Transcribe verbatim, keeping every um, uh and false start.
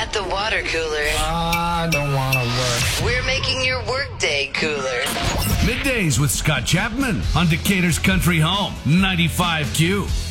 at the water cooler. I don't want to work. We're making your workday cooler. Middays with Scott Chapman on Decatur's Country Home, ninety-five Q.